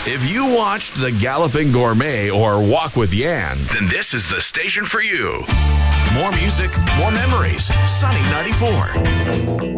If you watched The Galloping Gourmet or Walk with Yan, then this is the station for you. More music, more memories. Sunny 94.